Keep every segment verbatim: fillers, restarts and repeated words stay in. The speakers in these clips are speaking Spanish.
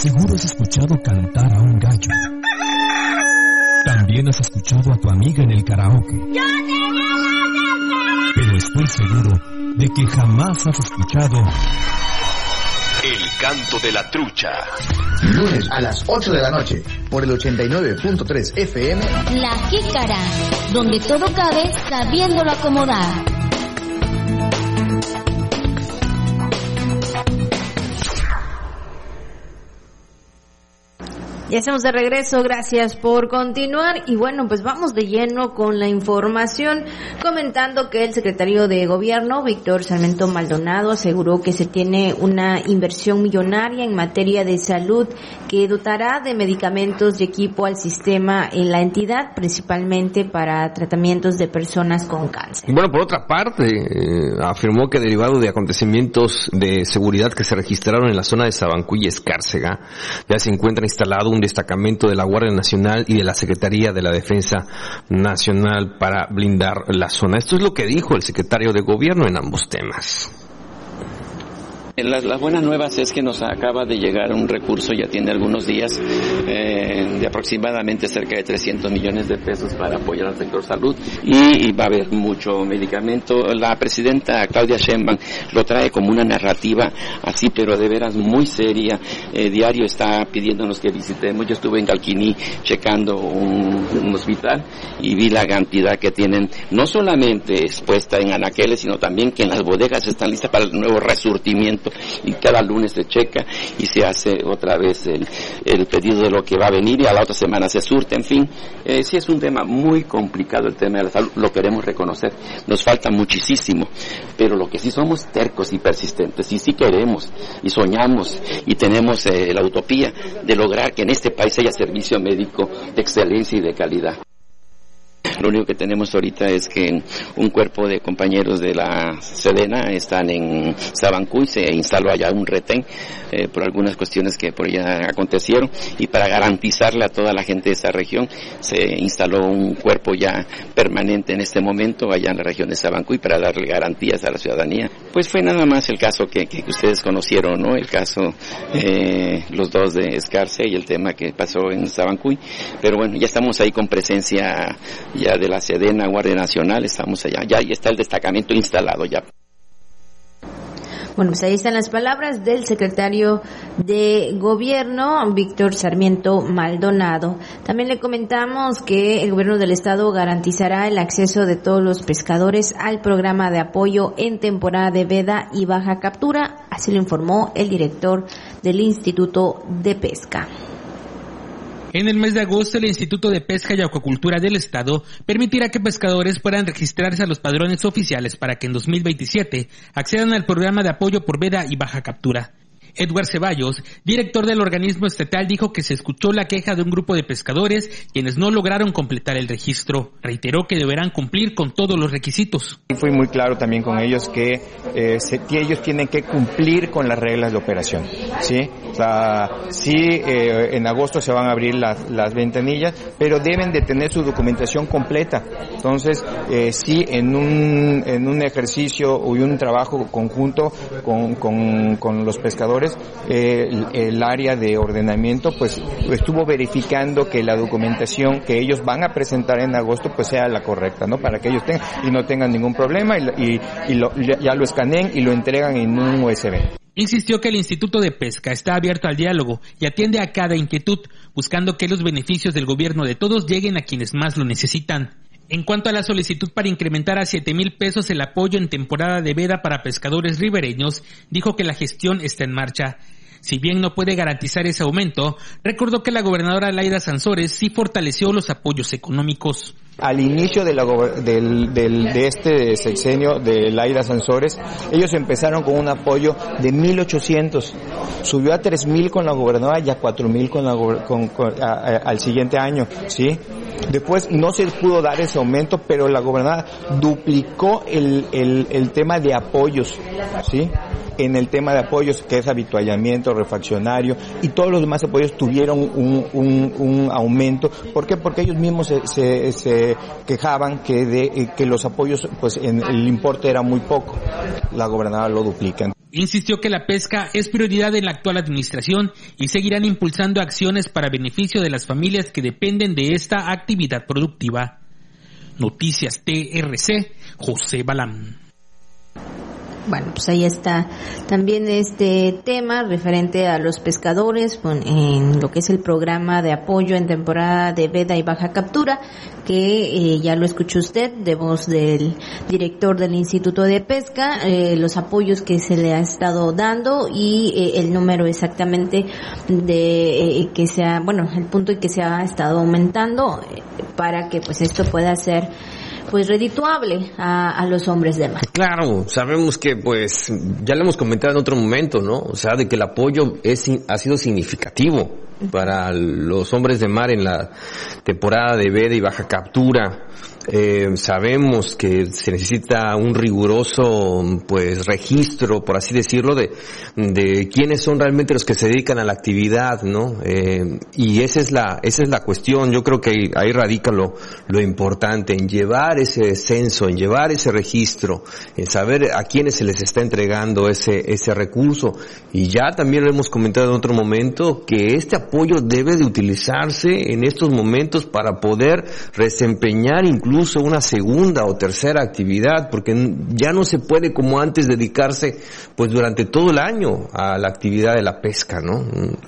Seguro has escuchado cantar a un gallo. También has escuchado a tu amiga en el karaoke. Pero estoy seguro de que jamás has escuchado El canto de la trucha. Lunes a las ocho de la noche, por el ochenta y nueve punto tres F M. La Jícara, donde todo cabe sabiéndolo acomodar. Ya estamos de regreso, gracias por continuar y bueno, pues vamos de lleno con la información, comentando que el secretario de Gobierno, Víctor Sarmiento Maldonado, aseguró que se tiene una inversión millonaria en materia de salud que dotará de medicamentos y equipo al sistema en la entidad, principalmente para tratamientos de personas con cáncer. Bueno, por otra parte, eh, afirmó que derivado de acontecimientos de seguridad que se registraron en la zona de Sabancuy y Escárcega, ya se encuentra instalado un destacamento de la Guardia Nacional y de la Secretaría de la Defensa Nacional para blindar la zona. Esto es lo que dijo el secretario de Gobierno en ambos temas. Las, las buenas nuevas es que nos acaba de llegar un recurso, ya tiene algunos días, eh, de aproximadamente cerca de trescientos millones de pesos para apoyar al sector salud y, y va a haber mucho medicamento. La presidenta Claudia Sheinbaum lo trae como una narrativa así, pero de veras muy seria. Eh, diario está pidiéndonos que visitemos. Yo estuve en Calquiní checando un, un hospital y vi la cantidad que tienen, no solamente expuesta en anaqueles, sino también que en las bodegas están listas para el nuevo resurtimiento. Y cada lunes se checa y se hace otra vez el, el pedido de lo que va a venir y a la otra semana se surte. En fin, eh, sí es un tema muy complicado el tema de la salud, lo queremos reconocer, nos falta muchísimo, pero lo que sí somos tercos y persistentes y sí queremos y soñamos y tenemos eh, la utopía de lograr que en este país haya servicio médico de excelencia y de calidad. Lo único que tenemos ahorita es que un cuerpo de compañeros de la Sedena están en Sabancuy, se instaló allá un retén eh, por algunas cuestiones que por allá acontecieron y para garantizarle a toda la gente de esa región se instaló un cuerpo ya permanente en este momento allá en la región de Sabancuy para darle garantías a la ciudadanía. Pues fue nada más el caso que, que ustedes conocieron, ¿no? El caso, eh, los dos de Escárcega y el tema que pasó en Sabancuy, pero bueno, ya estamos ahí con presencia ya de la Sedena, Guardia Nacional, estamos allá, ya está el destacamento instalado ya. Bueno, pues ahí están las palabras del secretario de Gobierno, Víctor Sarmiento Maldonado. También le comentamos que el gobierno del estado garantizará el acceso de todos los pescadores al programa de apoyo en temporada de veda y baja captura, así lo informó el director del Instituto de Pesca. En el mes de agosto, el Instituto de Pesca y Acuacultura del Estado permitirá que pescadores puedan registrarse a los padrones oficiales para que en dos mil veintisiete accedan al programa de apoyo por veda y baja captura. Edward Ceballos, director del organismo estatal, dijo que se escuchó la queja de un grupo de pescadores quienes no lograron completar el registro. Reiteró que deberán cumplir con todos los requisitos. Fui muy claro también con ellos que eh, se, ellos tienen que cumplir con las reglas de operación, ¿sí? O sea, sí, eh, en agosto se van a abrir las, las ventanillas, pero deben de tener su documentación completa. Entonces, eh, sí, en un, en un ejercicio y un trabajo conjunto con, con, con los pescadores, Eh, el, el área de ordenamiento pues estuvo verificando que la documentación que ellos van a presentar en agosto pues sea la correcta, ¿no? Para que ellos tengan y no tengan ningún problema y, y, y lo, ya lo escaneen y lo entregan en un U S B. Insistió que el Instituto de Pesca está abierto al diálogo y atiende a cada inquietud, buscando que los beneficios del gobierno de todos lleguen a quienes más lo necesitan. En cuanto a la solicitud para incrementar a siete mil pesos el apoyo en temporada de veda para pescadores ribereños, dijo que la gestión está en marcha. Si bien no puede garantizar ese aumento, recordó que la gobernadora Laida Sansores sí fortaleció los apoyos económicos. Al inicio de, la, del, del, de este sexenio de Laida Sansores, ellos empezaron con un apoyo de mil ochocientos, subió a tres mil con la gobernadora y a cuatro mil con la, con, con, a, a, al siguiente año, ¿sí? Después no se pudo dar ese aumento, pero la gobernadora duplicó el, el, el tema de apoyos, ¿sí? En el tema de apoyos, que es habituallamiento, refaccionario, y todos los demás apoyos tuvieron un, un, un aumento. ¿Por qué? Porque ellos mismos se, se, se quejaban que de que los apoyos, pues en el importe era muy poco. La gobernadora lo duplica. Insistió que la pesca es prioridad en la actual administración y seguirán impulsando acciones para beneficio de las familias que dependen de esta actividad productiva. Noticias T R C, José Balán. Bueno, pues ahí está también este tema referente a los pescadores en lo que es el programa de apoyo en temporada de veda y baja captura, que eh, ya lo escuchó usted de voz del director del Instituto de Pesca, eh, los apoyos que se le ha estado dando y eh, el número exactamente de eh, que sea, bueno, el punto en que se ha estado aumentando eh, para que pues esto pueda ser pues redituable a, a los hombres de mar. Claro, sabemos que pues ya lo hemos comentado en otro momento, ¿no? O sea, de que el apoyo es ha sido significativo para los hombres de mar en la temporada de veda y baja captura. Eh, sabemos que se necesita un riguroso pues registro, por así decirlo, de de quiénes son realmente los que se dedican a la actividad, ¿no? Eh, y esa es la esa es la cuestión. Yo creo que ahí, ahí radica lo lo importante, en llevar ese censo, en llevar ese registro, en saber a quiénes se les está entregando ese ese recurso. Y ya también lo hemos comentado en otro momento, que este apoyo debe de utilizarse en estos momentos para poder desempeñar incluso incluso una segunda o tercera actividad, porque ya no se puede como antes dedicarse pues durante todo el año a la actividad de la pesca, ¿no?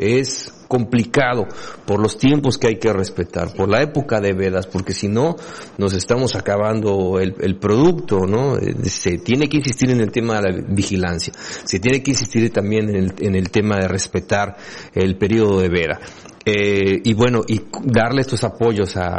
Es complicado por los tiempos que hay que respetar, por la época de vedas, porque si no nos estamos acabando el, el producto, ¿no? Se tiene que insistir en el tema de la vigilancia, se tiene que insistir también en el, en el tema de respetar el periodo de veda. Eh, y bueno, y darle estos apoyos a,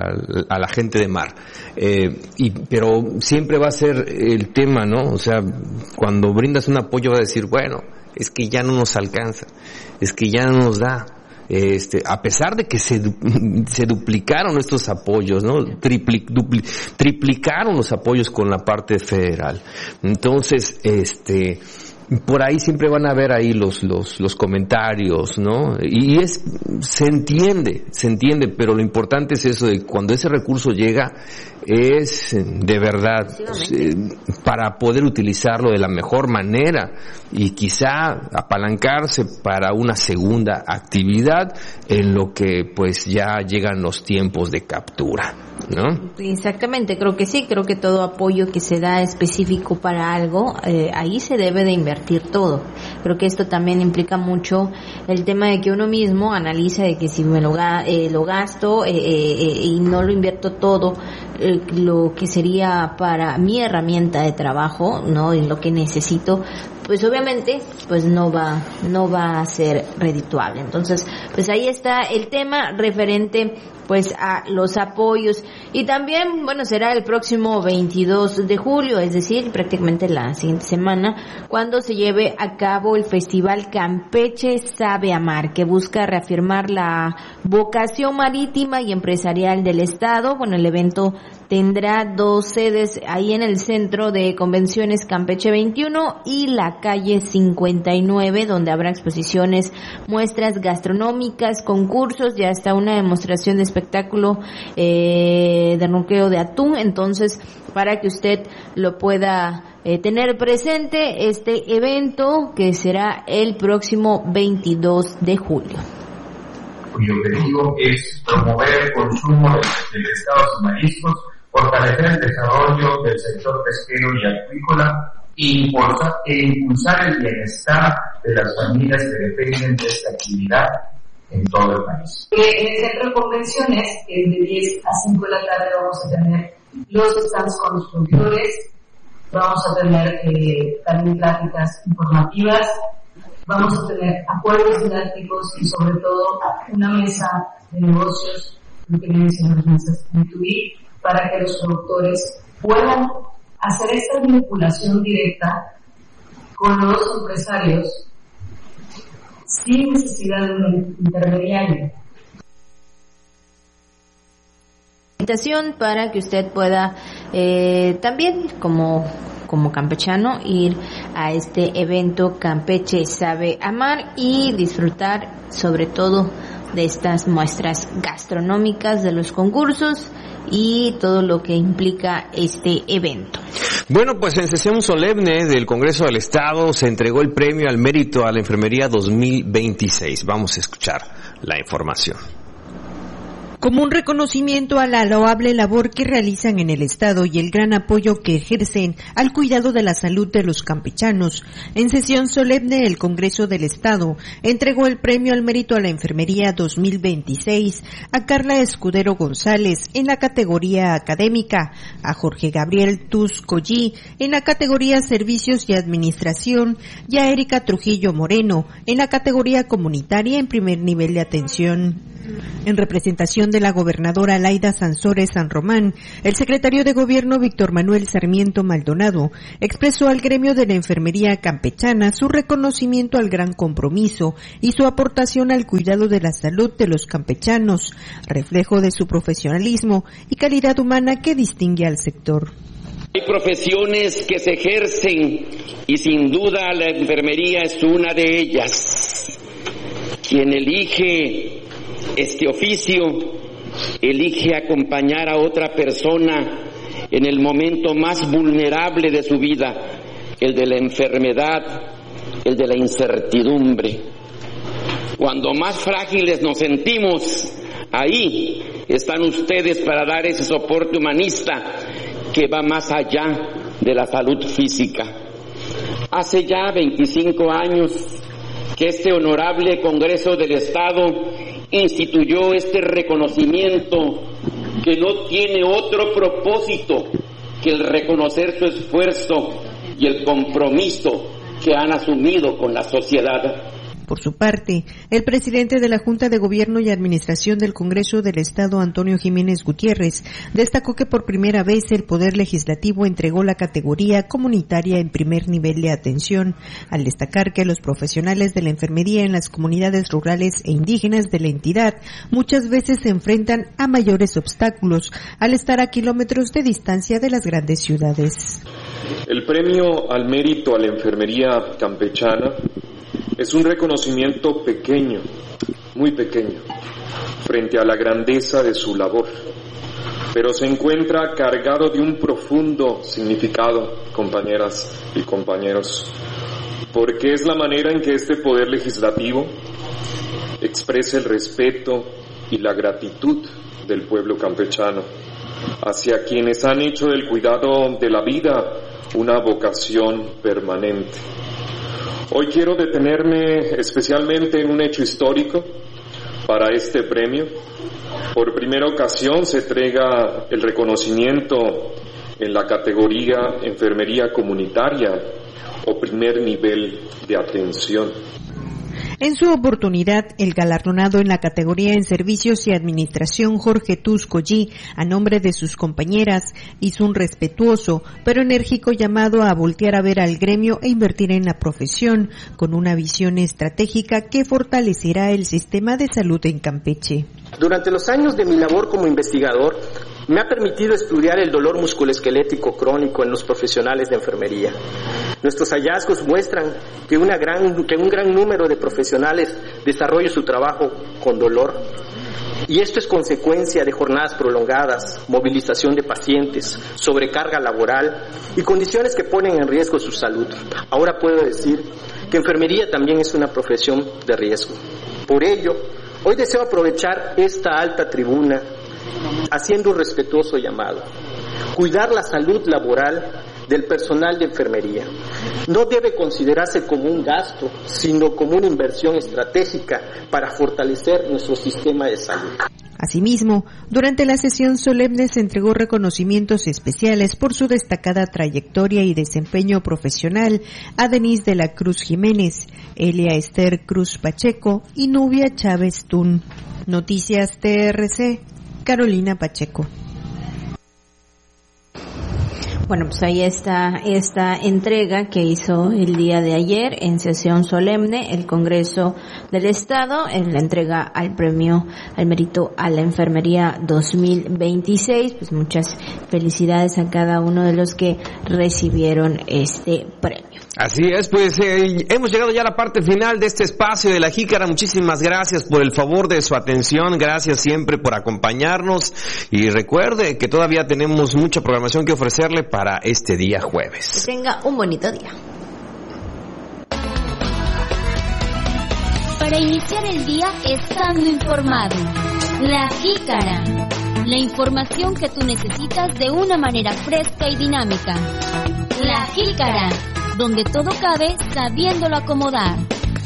a la gente de mar. Eh, y, pero siempre va a ser el tema, ¿no? O sea, cuando brindas un apoyo va a decir, bueno, es que ya no nos alcanza, es que ya no nos da. Este, a pesar de que se, se duplicaron estos apoyos, ¿no? Tripli, dupli, triplicaron los apoyos con la parte federal. Entonces, este, por ahí siempre van a ver ahí los los los comentarios, ¿no? Y es se entiende, se entiende, pero lo importante es eso de cuando ese recurso llega es de verdad eh, para poder utilizarlo de la mejor manera y quizá apalancarse para una segunda actividad en lo que pues ya llegan los tiempos de captura, ¿no? Exactamente, creo que sí, creo que todo apoyo que se da específico para algo, eh, ahí se debe de invertir todo. Creo que esto también implica mucho el tema de que uno mismo analiza de que si me lo, eh, lo gasto eh, eh, y no lo invierto todo, eh, lo que sería para mi herramienta de trabajo, ¿no? En lo que necesito, pues obviamente pues no va no va a ser redituable. Entonces, pues ahí está el tema referente pues a los apoyos. Y también, bueno, será el próximo veintidós de julio, es decir, prácticamente la siguiente semana, cuando se lleve a cabo el Festival Campeche Sabe a Mar, que busca reafirmar la vocación marítima y empresarial del estado. Bueno, el evento tendrá dos sedes ahí en el Centro de Convenciones Campeche veintiuno y la calle cincuenta y nueve, donde habrá exposiciones, muestras gastronómicas, concursos y hasta una demostración de espectáculo eh, de ronqueo de atún. Entonces, para que usted lo pueda eh, tener presente, este evento que será el próximo veintidós de julio. Cuyo objetivo es promover el consumo de, de pescados y mariscos, fortalecer el desarrollo del sector pesquero y acuícola e impulsar, e impulsar el bienestar de las familias que dependen de esta actividad en todo el país. En el Centro de Convenciones, de diez a cinco de la tarde, vamos a tener los stands con los productores, vamos a tener eh, también pláticas informativas, vamos a tener acuerdos didácticos y sobre todo una mesa de negocios, lo que vienen siendo las mesas B dos B, para que los productores puedan hacer esta vinculación directa con los empresarios sin necesidad de un intermediario. Invitación para que usted pueda eh, también como como campechano ir a este evento Campeche Sabe a Mar y disfrutar sobre todo de estas muestras gastronómicas, de los concursos y todo lo que implica este evento. Bueno, pues en sesión solemne del Congreso del Estado se entregó el premio al mérito a la enfermería dos mil veintiséis. Vamos a escuchar la información. Como un reconocimiento a la loable labor que realizan en el Estado y el gran apoyo que ejercen al cuidado de la salud de los campechanos, en sesión solemne el Congreso del Estado entregó el premio al mérito a la enfermería dos mil veintiséis a Carla Escudero González en la categoría académica, a Jorge Gabriel Tuz Collí en la categoría servicios y administración y a Erika Trujillo Moreno en la categoría comunitaria en primer nivel de atención. En representación de la gobernadora Laida Sansores San Román, el secretario de Gobierno Víctor Manuel Sarmiento Maldonado expresó al gremio de la enfermería campechana su reconocimiento al gran compromiso y su aportación al cuidado de la salud de los campechanos, reflejo de su profesionalismo y calidad humana que distingue al sector. Hay profesiones que se ejercen y sin duda la enfermería es una de ellas. Quien elige este oficio elige acompañar a otra persona en el momento más vulnerable de su vida, el de la enfermedad, el de la incertidumbre. Cuando más frágiles nos sentimos, ahí están ustedes para dar ese soporte humanista que va más allá de la salud física. Hace ya veinticinco años que este honorable Congreso del Estado instituyó este reconocimiento que no tiene otro propósito que el reconocer su esfuerzo y el compromiso que han asumido con la sociedad. Por su parte, el presidente de la Junta de Gobierno y Administración del Congreso del Estado, Antonio Jiménez Gutiérrez, destacó que por primera vez el Poder Legislativo entregó la categoría comunitaria en primer nivel de atención, al destacar que los profesionales de la enfermería en las comunidades rurales e indígenas de la entidad muchas veces se enfrentan a mayores obstáculos al estar a kilómetros de distancia de las grandes ciudades. El premio al mérito a la enfermería campechana es un reconocimiento pequeño, muy pequeño, frente a la grandeza de su labor, pero se encuentra cargado de un profundo significado, compañeras y compañeros, porque es la manera en que este Poder Legislativo expresa el respeto y la gratitud del pueblo campechano hacia quienes han hecho del cuidado de la vida una vocación permanente. Hoy quiero detenerme especialmente en un hecho histórico para este premio. Por primera ocasión se entrega el reconocimiento en la categoría enfermería comunitaria o primer nivel de atención. En su oportunidad, el galardonado en la categoría en Servicios y Administración, Jorge Tuz Collí, a nombre de sus compañeras, hizo un respetuoso pero enérgico llamado a voltear a ver al gremio e invertir en la profesión, con una visión estratégica que fortalecerá el sistema de salud en Campeche. Durante los años de mi labor como investigador, me ha permitido estudiar el dolor musculoesquelético crónico en los profesionales de enfermería. Nuestros hallazgos muestran que, una gran, que un gran número de profesionales desarrolla su trabajo con dolor, y esto es consecuencia de jornadas prolongadas, movilización de pacientes, sobrecarga laboral y condiciones que ponen en riesgo su salud. Ahora puedo decir que enfermería también es una profesión de riesgo. Por ello, hoy deseo aprovechar esta alta tribuna haciendo un respetuoso llamado. Cuidar la salud laboral del personal de enfermería no debe considerarse como un gasto, sino como una inversión estratégica para fortalecer nuestro sistema de salud. Asimismo, durante la sesión solemne se entregó reconocimientos especiales por su destacada trayectoria y desempeño profesional a Denise de la Cruz Jiménez, Elia Esther Cruz Pacheco y Nubia Chávez Tun. Noticias T R C, Carolina Pacheco. Bueno, pues ahí está esta entrega que hizo el día de ayer en sesión solemne el Congreso del Estado, en la entrega al premio al mérito a la enfermería dos mil veintiséis. Pues muchas felicidades a cada uno de los que recibieron este premio. Así es, pues eh, hemos llegado ya a la parte final de este espacio de La Jícara. Muchísimas gracias por el favor de su atención, gracias siempre por acompañarnos y recuerde que todavía tenemos mucha programación que ofrecerle para para este día jueves. Que tenga un bonito día. Para iniciar el día estando informado. La Jícara. La información que tú necesitas de una manera fresca y dinámica. La Jícara, donde todo cabe sabiéndolo acomodar.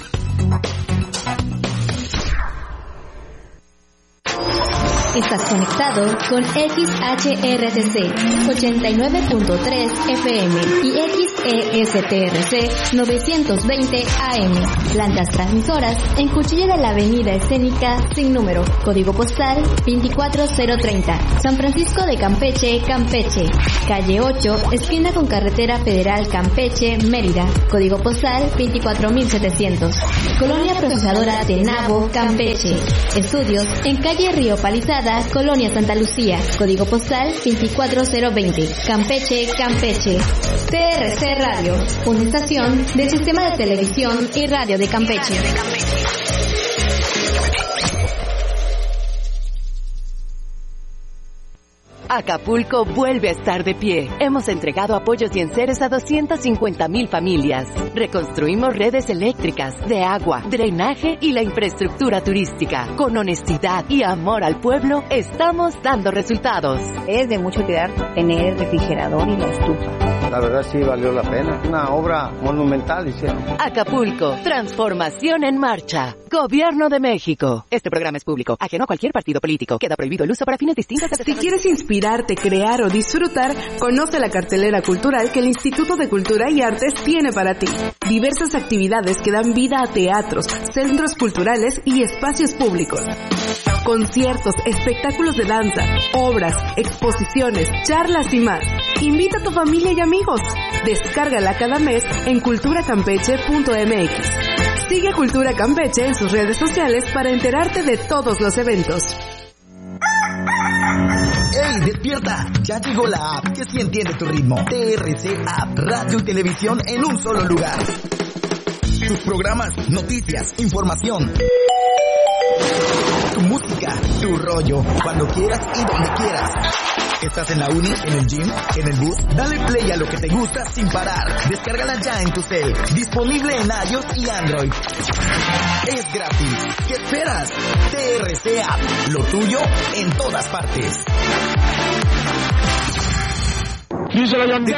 Estás conectado con X H R T C ochenta y nueve punto tres F M y X E S T R C novecientos veinte A M. Plantas transmisoras en Cuchilla de la Avenida Escénica sin número. Código postal veinticuatro cero treinta. San Francisco de Campeche, Campeche. Calle ocho, esquina con Carretera Federal Campeche, Mérida. Código postal veinticuatro mil setecientos. Colonia Procesadora Tenabo, Campeche. Estudios en calle Río Palizada, Colonia Santa Lucía, código postal veinticuatro cero veinte, Campeche, Campeche. T R C Radio, una estación del Sistema de Televisión y Radio de Campeche. Acapulco vuelve a estar de pie. Hemos entregado apoyos y enseres a doscientas cincuenta mil familias. Reconstruimos redes eléctricas, de agua, drenaje y la infraestructura turística. Con honestidad y amor al pueblo, estamos dando resultados. Es de mucha utilidad tener el refrigerador y la estufa. La verdad sí valió la pena. Una obra monumental hicieron. Acapulco, transformación en marcha. Gobierno de México. Este programa es público, ajeno a cualquier partido político. Queda prohibido el uso para fines distintos. Si quieres inspirarte, crear o disfrutar, conoce la cartelera cultural que el Instituto de Cultura y Artes tiene para ti. Diversas actividades que dan vida a teatros, centros culturales y espacios públicos. Conciertos, espectáculos de danza, obras, exposiciones, charlas y más. Invita a tu familia y amigos. Descárgala cada mes en cultura campeche punto m x. Sigue Cultura Campeche en sus redes sociales para enterarte de todos los eventos. ¡Ey, despierta! Ya llegó la app que sí entiende tu ritmo. T R C App, radio y televisión en un solo lugar. Tus programas, noticias, información. Tu música, tu rollo, cuando quieras y donde quieras. ¿Estás en la uni, en el gym, en el bus? Dale play a lo que te gusta sin parar. Descárgala ya en tu cel. Disponible en iOS y Android. Es gratis. ¿Qué esperas? T R C App, lo tuyo en todas partes. Díselo, John. ¿De